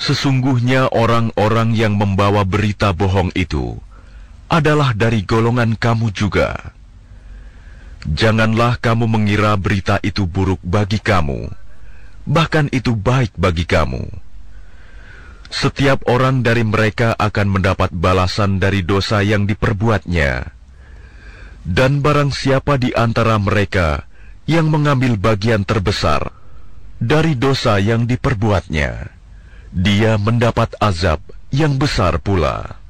Sesungguhnya orang-orang yang membawa berita bohong itu adalah dari golongan kamu juga. Janganlah kamu mengira berita itu buruk bagi kamu, bahkan itu baik bagi kamu. Setiap orang dari mereka akan mendapat balasan dari dosa yang diperbuatnya. Dan barang siapa di antara mereka yang mengambil bagian terbesar dari dosa yang diperbuatnya, dia mendapat azab yang besar pula.